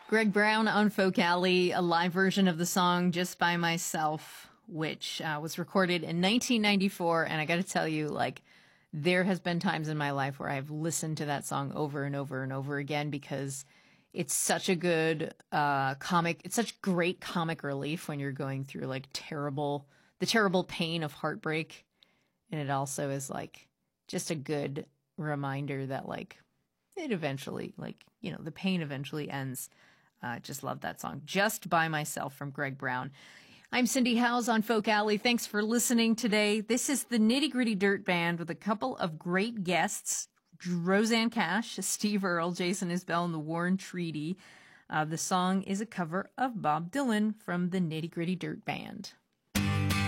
Greg Brown on Folk Alley, a live version of the song Just By Myself, which was recorded in 1994. And I got to tell you, like, there has been times in my life where I've listened to that song over and over and over again because it's such a good comic. It's such great comic relief when you're going through like the terrible pain of heartbreak. And it also is like just a good reminder that like it eventually, like, you know, the pain eventually ends. Just love that song. Just By Myself from Greg Brown. I'm Cindy Howes on Folk Alley. Thanks for listening today. This is the Nitty Gritty Dirt Band with a couple of great guests. Rosanne Cash, Steve Earle, Jason Isbell, and the Warren Treaty. The song is a cover of Bob Dylan from the Nitty Gritty Dirt Band.